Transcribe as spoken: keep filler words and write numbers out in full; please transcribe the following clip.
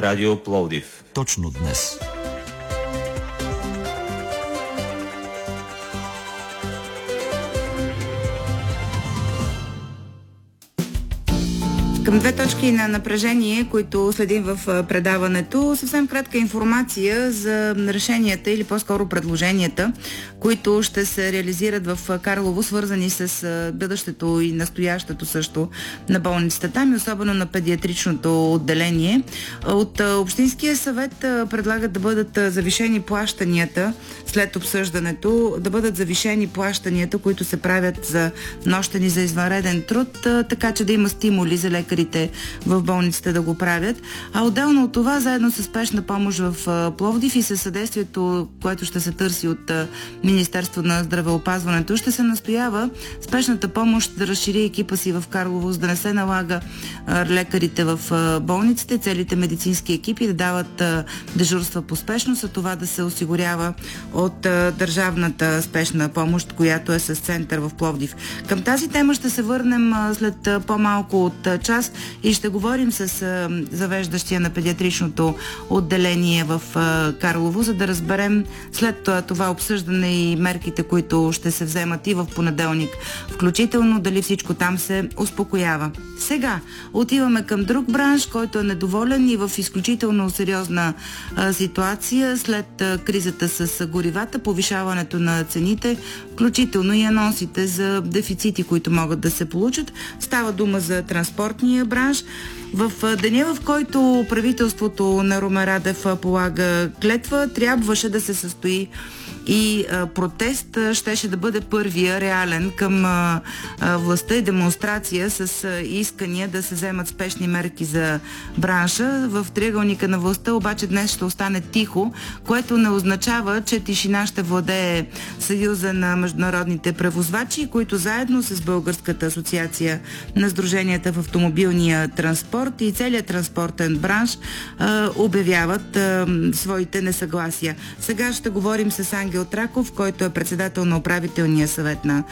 Радио Пловдив. Точно днес. Към две точки на напрежение, които следим в предаването, съвсем кратка информация за решенията или по-скоро предложенията, които ще се реализират в Карлово, свързани с бъдещето и настоящето също на болницата там и особено на педиатричното отделение. От Общинския съвет предлагат да бъдат завишени плащанията след обсъждането, да бъдат завишени плащанията, които се правят за нощен и за извънреден труд, така че да има стимули за лекарите в болницата да го правят. А отделно от това, заедно с спешна помощ в Пловдив и със съдействието, което ще се търси от Министерство на здравеопазването, ще се настоява спешната помощ да разшири екипа си в Карлово, за да не се налага лекарите в болниците, целите медицински екипи да дават дежурства по спешност, а това да се осигурява от държавната спешна помощ, която е с център в Пловдив. Към тази тема ще се върнем след по-малко от час и ще говорим с завеждащия на педиатричното отделение в Карлово, за да разберем след това обсъждане и мерките, които ще се вземат и в понеделник, включително дали всичко там се успокоява. Сега отиваме към друг бранш, който е недоволен и в изключително сериозна а, ситуация след а, кризата с горивата, повишаването на цените, включително и анонсите за дефицити, които могат да се получат. Става дума за транспортния бранш. В деня, в който правителството на Румен Радев полага клетва, трябваше да се състои и а, протест а, щеше да бъде първия реален към а, а, властта и демонстрация с а, искания да се вземат спешни мерки за бранша. В триъгълника на властта обаче днес ще остане тихо, което не означава, че тишина ще владее Съюза на международните превозвачи, които заедно с Българската асоциация на сдруженията в автомобилния транспорт и целият транспортен бранш а, обявяват а, своите несъгласия. Сега ще говорим с Ангел Траков, който е председател на управителния съвет на